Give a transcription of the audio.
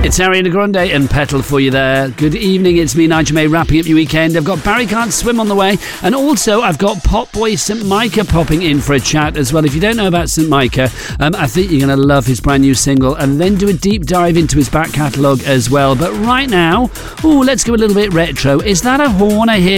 It's Ariana Grande and Petal for you there. Good evening, it's me, Nigel May, wrapping up your weekend. I've got Barry Can't Swim on the way, and also I've got Pop Boy St Micah popping in for a chat as well. If you don't know about St Micah, I think you're going to love his brand new single, and then do a deep dive into his back catalogue as well. But right now, let's go a little bit retro. Is that a horn I hear